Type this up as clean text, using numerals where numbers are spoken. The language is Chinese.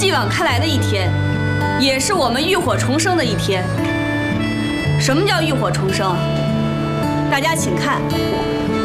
继往开来的一天，也是我们浴火重生的一天。什么叫浴火重生？大家请看。